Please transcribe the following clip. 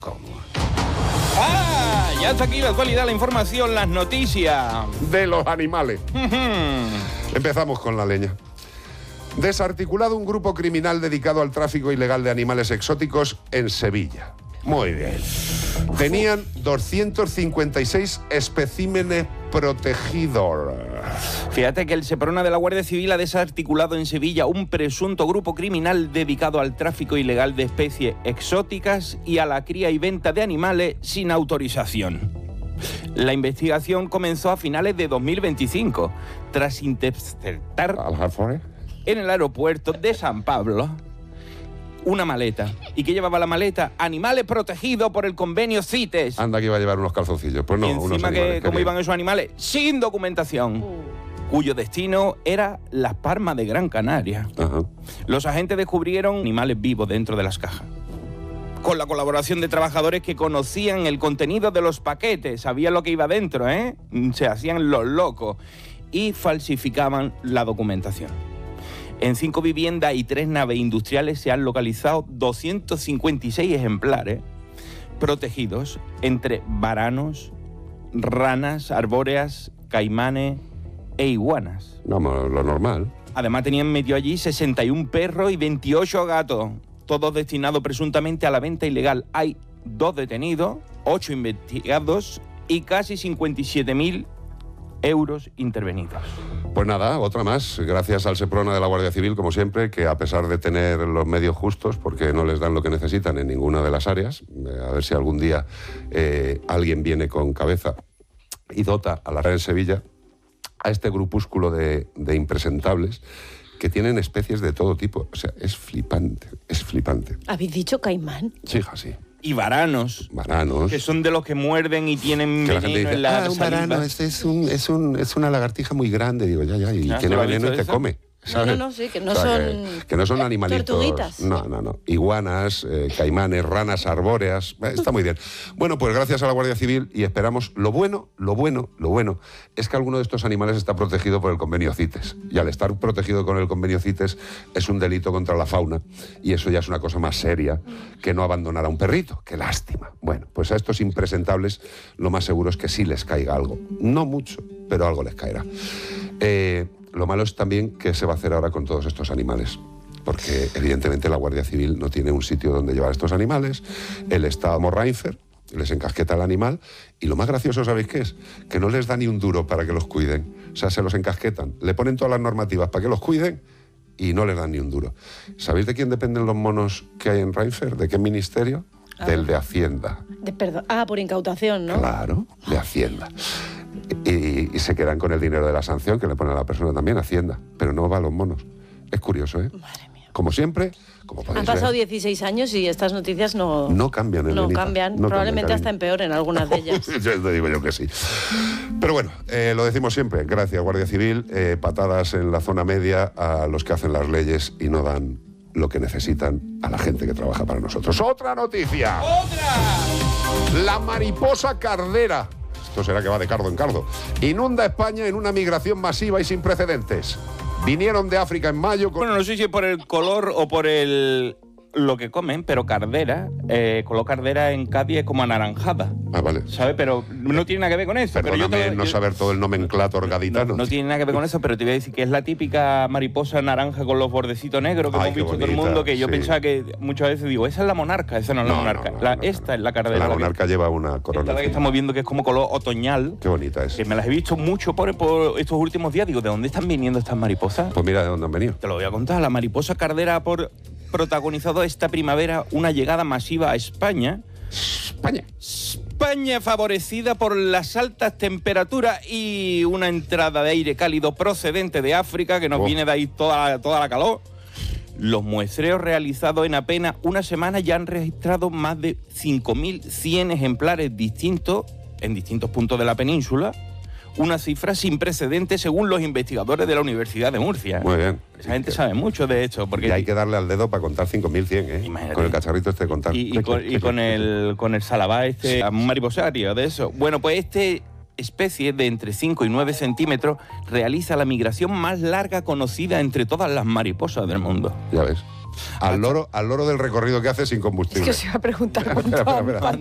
¡Ah! Ya está aquí la actualidad, la información, las noticias. De los animales. Empezamos con la leña. Desarticulado un grupo criminal dedicado al tráfico ilegal de animales exóticos en Sevilla. Muy bien. Tenían 256 especímenes protegidos. Fíjate que el Seprona de la Guardia Civil ha desarticulado en Sevilla un presunto grupo criminal dedicado al tráfico ilegal de especies exóticas y a la cría y venta de animales sin autorización. La investigación comenzó a finales de 2025, tras interceptar en el aeropuerto de San Pablo una maleta. ¿Y qué llevaba la maleta? Animales protegidos por el convenio CITES. Anda que iba a llevar unos calzoncillos. Pues no, y encima unos ¿cómo iban esos animales? Sin documentación. Cuyo destino era Las Palmas de Gran Canaria. Ajá. Los agentes descubrieron animales vivos dentro de las cajas. Con la colaboración de trabajadores que conocían el contenido de los paquetes, sabían lo que iba dentro, se hacían los locos y falsificaban la documentación. En 5 viviendas y 3 naves industriales se han localizado 256 ejemplares protegidos entre varanos, ranas arbóreas, caimanes e iguanas. Vamos, lo normal. Además tenían metido allí 61 perros y 28 gatos, todos destinados presuntamente a la venta ilegal. Hay 2 detenidos, 8 investigados y casi 57.000 euros intervenidos. Pues nada, otra más, gracias al Seprona de la Guardia Civil, como siempre, que a pesar de tener los medios justos, porque no les dan lo que necesitan en ninguna de las áreas, a ver si algún día alguien viene con cabeza y dota a la red en Sevilla, a este grupúsculo de impresentables que tienen especies de todo tipo. O sea, es flipante, es flipante. ¿Habéis dicho caimán? Sí, hija, sí. Y varanos. Varanos. Que son de los que muerden y tienen que la gente veneno dice, en la un saliva. varano, es una lagartija muy grande. Digo, ya, y ¿Ya tiene lo has veneno y visto te eso? come. ¿sabes? No, sí, que no O sea, son... que no son animalitos. Tortuguitas. No. Iguanas, caimanes, ranas arbóreas. Está muy bien. Bueno, pues gracias a la Guardia Civil y esperamos... Lo bueno es que alguno de estos animales está protegido por el convenio CITES. Y al estar protegido con el convenio CITES es un delito contra la fauna. Y eso ya es una cosa más seria que no abandonar a un perrito. ¡Qué lástima! Bueno, pues a estos impresentables lo más seguro es que sí les caiga algo. No mucho, pero algo les caerá. Lo malo es también qué se va a hacer ahora con todos estos animales, porque evidentemente la Guardia Civil no tiene un sitio donde llevar estos animales, el Estado Morrainfer les encasqueta el animal y lo más gracioso, ¿sabéis qué es? Que no les da ni un duro para que los cuiden, o sea, se los encasquetan, le ponen todas las normativas para que los cuiden y no les dan ni un duro. ¿Sabéis de quién dependen los monos que hay en Reinfer? ¿De qué ministerio? Del de Hacienda. Por incautación, ¿no? Claro, de Hacienda. Y se quedan con el dinero de la sanción que le pone a la persona también, Hacienda. Pero no va a los monos. Es curioso, ¿eh? Madre mía. Como siempre, como podéis Han pasado ver, 16 años y estas noticias no cambian, no Elenita. cambian. No Probablemente cambian, hasta cariño. empeoren algunas de ellas. Yo te digo yo que sí. Pero bueno, lo decimos siempre. Gracias, Guardia Civil. Patadas en la zona media a los que hacen las leyes y no dan lo que necesitan a la gente que trabaja para nosotros. ¡Otra noticia! ¡Otra! La mariposa cardera. Esto será que va de cardo en cardo. Inunda España en una migración masiva y sin precedentes. Vinieron de África en mayo... Bueno, no sé si es por el color o por lo que comen, pero cardera, color cardera en Cádiz es como anaranjada. Ah, vale. ¿Sabes? Pero no tiene nada que ver con eso. Perdóname no saber todo el nomenclator gaditano. No tiene nada que ver con eso, pero te voy a decir que es la típica mariposa naranja con los bordecitos negros que Ay, hemos visto qué todo el bonita, mundo, que yo sí. pensaba que muchas veces digo, esa es la monarca, esa no es la monarca. Esta es la cardera. La monarca lleva una corona. Esta la que estamos viendo que es como color otoñal. Qué bonita es. Que me las he visto mucho por estos últimos días. Digo, ¿de dónde están viniendo estas mariposas? Pues mira de dónde han venido. Te lo voy a contar. La mariposa cardera protagonizado esta primavera una llegada masiva a España. España favorecida por las altas temperaturas y una entrada de aire cálido procedente de África que nos viene de ahí toda la calor. Los muestreos realizados en apenas una semana ya han registrado más de 5.100 ejemplares distintos en distintos puntos de la península. Una cifra sin precedentes según los investigadores de la Universidad de Murcia. Muy bien. Esa gente sabe mucho de esto. Porque Y hay que darle al dedo para contar 5.100, ¿eh? Imagínate. Con el cacharrito este de contar. Y con el salabá un mariposario de eso. Bueno, pues especie de entre 5 y 9 centímetros realiza la migración más larga conocida entre todas las mariposas del mundo. Ya ves. Al loro del recorrido que hace sin Es combustible. que os iba a preguntar cuánto Espera, espera, espera. han